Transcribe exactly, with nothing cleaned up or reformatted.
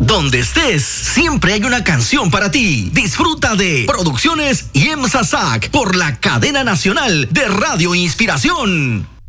Donde estés, siempre hay una canción para ti. Disfruta de Producciones y Emsasac por la cadena nacional de Radio Inspiración.